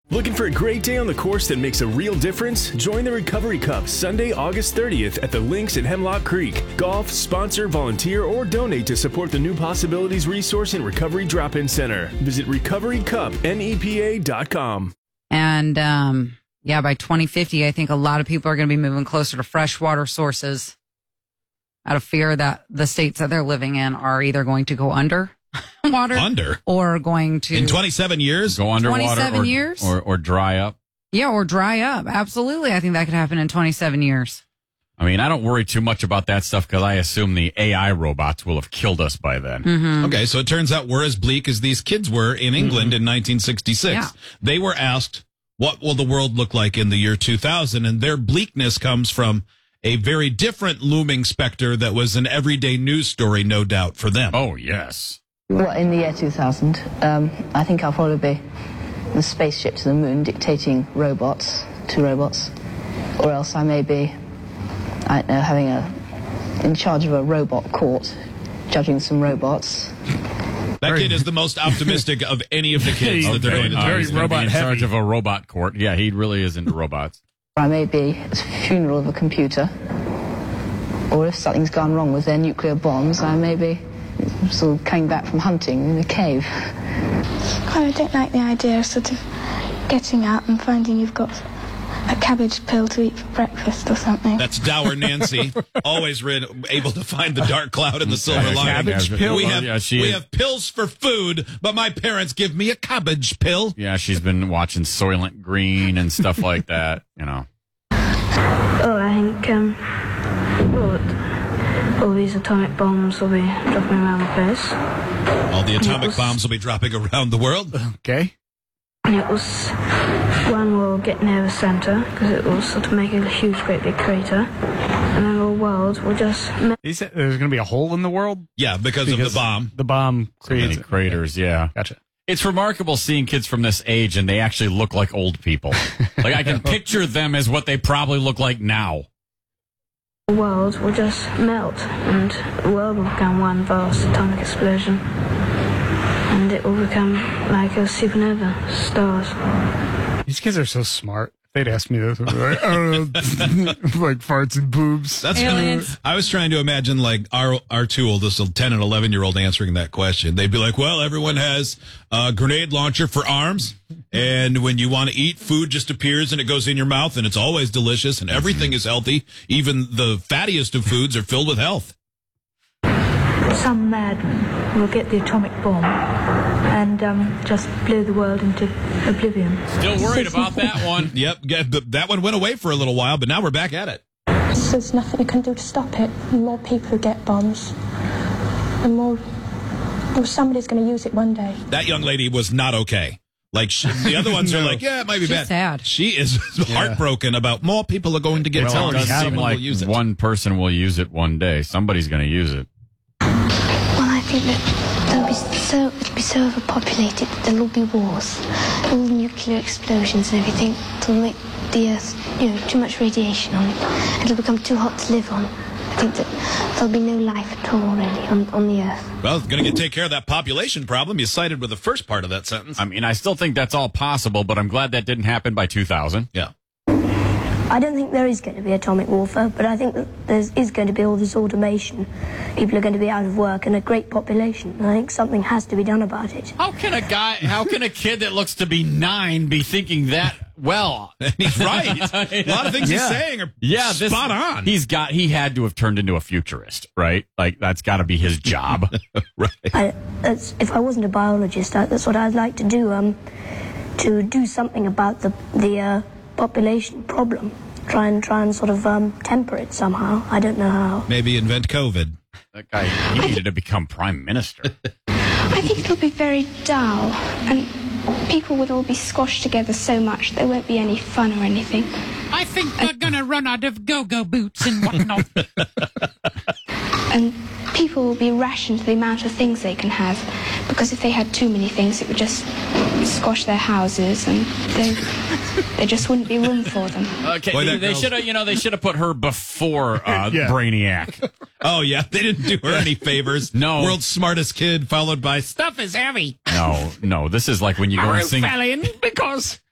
Looking for a great day on the course that makes a real difference? Join the Recovery Cup Sunday, August 30th at the Links at Hemlock Creek. Golf, sponsor, volunteer, or donate to support the New Possibilities Resource and Recovery Drop-In Center. Visit recoverycupnepa.com. And by 2050, I think a lot of people are going to be moving closer to freshwater sources out of fear that the states that they're living in are either going to go under water or going to in 27 years go underwater 27 years or dry up. Yeah, or dry up. Absolutely. I think that could happen in 27 years. I mean, I don't worry too much about that stuff because I assume the AI robots will have killed us by then. Mm-hmm. Okay, so it turns out we're as bleak as these kids were in England in 1966. Yeah. They were asked, what will the world look like in the year 2000? And their bleakness comes from a very different looming specter that was an everyday news story, no doubt, for them. Oh, yes. Well, in the year 2000, I think I'll probably be the spaceship to the moon dictating two robots, or else I may be, I don't know, in charge of a robot court, judging some robots. That kid is the most optimistic of any of the kids that they're going to Very do. robot in charge of a robot court. Yeah, he really is into robots. I may be at the funeral of a computer, or if something's gone wrong with their nuclear bombs, I may be sort of coming back from hunting in a cave. I don't like the idea of sort of getting out and finding you've got a cabbage pill to eat for breakfast or something. That's Dour Nancy, always able to find the dark cloud in the silver lining. Cabbage pill? We have pills for food, but my parents give me a cabbage pill. Yeah, she's been watching Soylent Green and stuff like that, you know. Oh, I think all these atomic bombs will be dropping around the place. All the atomic bombs will be dropping around the world. Okay. And one will get near the center because it will sort of make a huge, great big crater, and then the world will just. He said there's going to be a hole in the world. Yeah, because of the bomb. The bomb creates craters. Yeah, gotcha. It's remarkable seeing kids from this age and they actually look like old people. Like I can picture them as what they probably look like now. The world will just melt, and the world will become one vast atomic explosion. And it will become like a supernova, stars. These kids are so smart. If they'd ask me this, I'd be like, like farts and boobs. That's I was trying to imagine like our two oldest, 10 and 11-year-old answering that question. They'd be like, well, everyone has a grenade launcher for arms. And when you want to eat, food just appears and it goes in your mouth and it's always delicious and everything is healthy. Even the fattiest of foods are filled with health. Some madman will get the atomic bomb and just blow the world into oblivion. Still worried about that one. Yep, that one went away for a little while, but now we're back at it. So there's nothing you can do to stop it. The more people who get bombs, the more somebody's going to use it one day. That young lady was not okay. Like the other ones are like, yeah, it might be bad. Sad. She is heartbroken about more people are going to get Well, it does seem like one person will use it one day. Somebody's going to use it. Well, I think that it'll be so overpopulated that there'll all be wars, all nuclear explosions and everything. It'll make the Earth, too much radiation on it. It'll become too hot to live on. I think that there'll be no life at all, really, on the Earth. Well, going to take care of that population problem. You cited with the first part of that sentence. I mean, I still think that's all possible, but I'm glad that didn't happen by 2000. Yeah. I don't think there is going to be atomic warfare, but I think that there is going to be all this automation. People are going to be out of work and a great population. I think something has to be done about it. How can a kid that looks to be 9 be thinking that well? He's right. A lot of things he's saying are spot on. He had to have turned into a futurist, right? Like that's got to be his job. Right. If I wasn't a biologist, that's what I'd like to do. To do something about the population problem. Try and sort of temper it somehow. I don't know how. Maybe invent COVID. That guy, he needed to become prime minister. I think it'll be very dull, and people would all be squashed together so much there won't be any fun or anything. I think they're going to run out of go-go boots and whatnot. And people will be rationed to the amount of things they can have, because if they had too many things, it would just squash their houses, and there just wouldn't be room for them. Okay, boy, they should have put her before Brainiac. Oh yeah, they didn't do her any favors. No, world's smartest kid, followed by Stuff is heavy. No, this is like when you go and sing. Fell in because